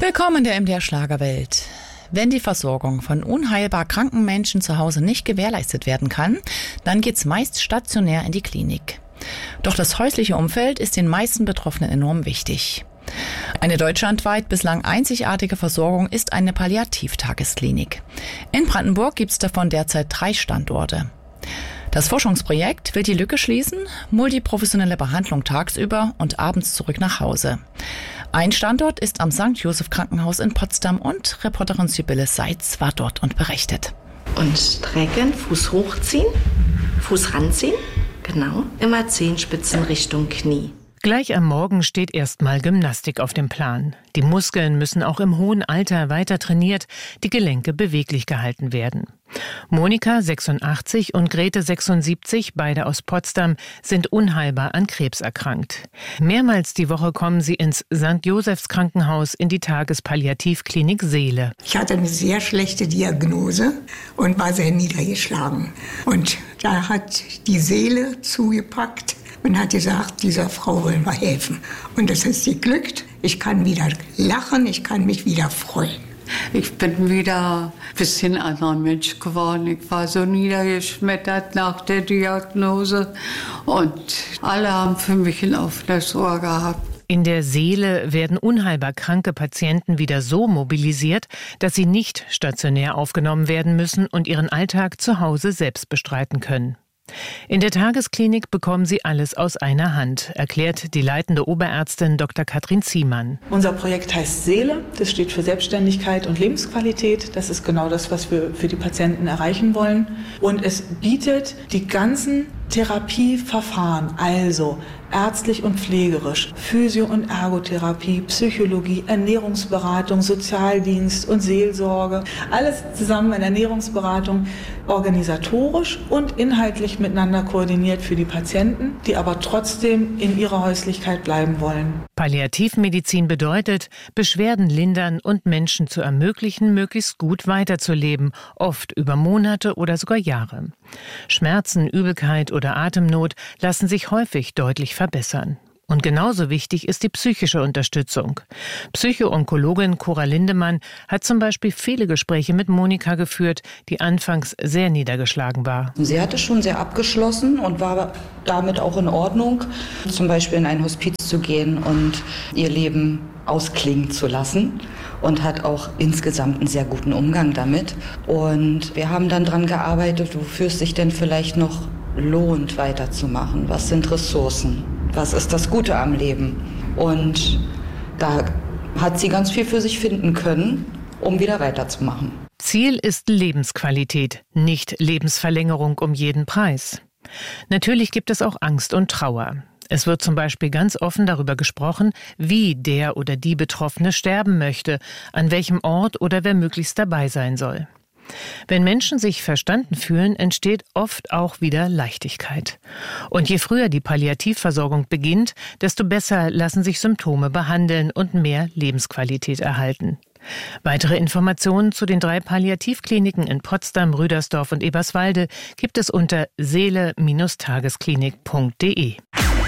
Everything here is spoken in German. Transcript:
Willkommen in der MDR Schlagerwelt. Wenn die Versorgung von unheilbar kranken Menschen zu Hause nicht gewährleistet werden kann, dann geht's meist stationär in die Klinik. Doch das häusliche Umfeld ist den meisten Betroffenen enorm wichtig. Eine deutschlandweit bislang einzigartige Versorgung ist eine Palliativtagesklinik. In Brandenburg gibt's davon derzeit 3 Standorte. Das Forschungsprojekt will die Lücke schließen, multiprofessionelle Behandlung tagsüber und abends zurück nach Hause. Ein Standort ist am St. Joseph Krankenhaus in Potsdam und Reporterin Sibylle Seitz war dort und berichtet. Und strecken, Fuß hochziehen, Fuß ranziehen, genau, immer Zehenspitzen Richtung Knie. Gleich am Morgen steht erstmal Gymnastik auf dem Plan. Die Muskeln müssen auch im hohen Alter weiter trainiert, die Gelenke beweglich gehalten werden. Monika, 86, und Grete, 76, beide aus Potsdam, sind unheilbar an Krebs erkrankt. Mehrmals die Woche kommen sie ins St. Josephs Krankenhaus in die Tagespalliativklinik Seele. Ich hatte eine sehr schlechte Diagnose und war sehr niedergeschlagen. Und da hat die Seele zugepackt und hat gesagt, dieser Frau wollen wir helfen. Und das ist geglückt. Ich kann wieder lachen, ich kann mich wieder freuen. Ich bin wieder ein bisschen anderer Mensch geworden. Ich war so niedergeschmettert nach der Diagnose. Und alle haben für mich ein offenes Ohr gehabt. In der Seele werden unheilbar kranke Patienten wieder so mobilisiert, dass sie nicht stationär aufgenommen werden müssen und ihren Alltag zu Hause selbst bestreiten können. In der Tagesklinik bekommen sie alles aus einer Hand, erklärt die leitende Oberärztin Dr. Katrin Ziemann. Unser Projekt heißt Seele, das steht für Selbstständigkeit und Lebensqualität. Das ist genau das, was wir für die Patienten erreichen wollen. Und es bietet die ganzen Therapieverfahren, also ärztlich und pflegerisch, Physio- und Ergotherapie, Psychologie, Ernährungsberatung, Sozialdienst und Seelsorge. Alles zusammen in Ernährungsberatung, organisatorisch und inhaltlich miteinander koordiniert für die Patienten, die aber trotzdem in ihrer Häuslichkeit bleiben wollen. Palliativmedizin bedeutet, Beschwerden lindern und Menschen zu ermöglichen, möglichst gut weiterzuleben, oft über Monate oder sogar Jahre. Schmerzen, Übelkeit oder Atemnot lassen sich häufig deutlich verbessern. Und genauso wichtig ist die psychische Unterstützung. Psycho-Onkologin Cora Lindemann hat zum Beispiel viele Gespräche mit Monika geführt, die anfangs sehr niedergeschlagen war. Sie hatte schon sehr abgeschlossen und war damit auch in Ordnung, zum Beispiel in ein Hospiz zu gehen und ihr Leben ausklingen zu lassen. Und hat auch insgesamt einen sehr guten Umgang damit. Und wir haben dann daran gearbeitet, wofür es sich denn vielleicht noch lohnt, weiterzumachen. Was sind Ressourcen? Was ist das Gute am Leben? Und da hat sie ganz viel für sich finden können, um wieder weiterzumachen. Ziel ist Lebensqualität, nicht Lebensverlängerung um jeden Preis. Natürlich gibt es auch Angst und Trauer. Es wird zum Beispiel ganz offen darüber gesprochen, wie der oder die Betroffene sterben möchte, an welchem Ort oder wer möglichst dabei sein soll. Wenn Menschen sich verstanden fühlen, entsteht oft auch wieder Leichtigkeit. Und je früher die Palliativversorgung beginnt, desto besser lassen sich Symptome behandeln und mehr Lebensqualität erhalten. Weitere Informationen zu den 3 Palliativkliniken in Potsdam, Rüdersdorf und Eberswalde gibt es unter seele-tagesklinik.de.